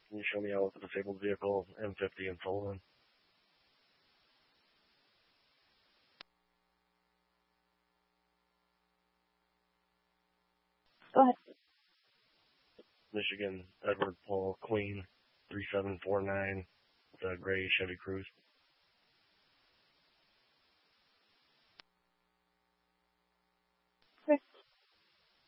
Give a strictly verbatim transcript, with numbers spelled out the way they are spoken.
Can you show me out with a disabled vehicle, M fifty in Sullivan? Go ahead. Michigan, Edward Paul Queen, three seven four nine, with a gray Chevy Cruze.